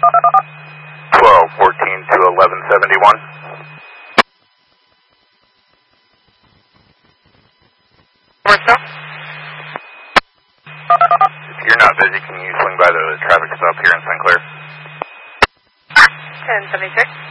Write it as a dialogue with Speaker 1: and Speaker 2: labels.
Speaker 1: 1214 to 1171. If you're not busy, can you swing by the traffic stop here in St. Clair?
Speaker 2: 1076.